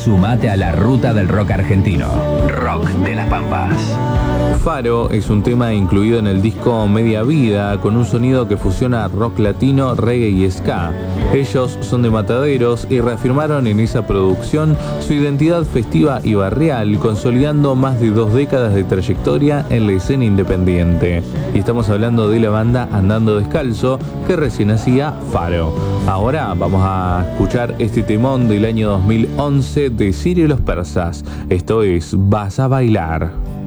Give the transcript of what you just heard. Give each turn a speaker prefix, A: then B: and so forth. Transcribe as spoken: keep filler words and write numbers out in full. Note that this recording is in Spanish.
A: Sumate a la ruta del rock argentino. Rock de las Pampas.
B: Faro es un tema incluido en el disco Media Vida, con un sonido que fusiona rock latino, reggae y ska. Ellos son de Mataderos y reafirmaron en esa producción su identidad festiva y barrial, consolidando más de dos décadas de trayectoria en la escena independiente. Y estamos hablando de la banda Andando Descalzo, que recién hacía Faro. Ahora vamos a escuchar este temón del año dos mil once de Sirio y los Persas. Esto es Vas a Bailar.